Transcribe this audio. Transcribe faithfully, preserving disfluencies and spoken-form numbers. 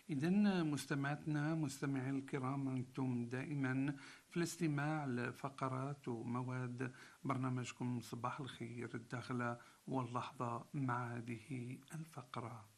إذن مستمعاتنا مستمعي الكرام، أنتم دائما في الاستماع لفقرات ومواد برنامجكم صباح الخير الداخلة واللحظة مع هذه الفقرة.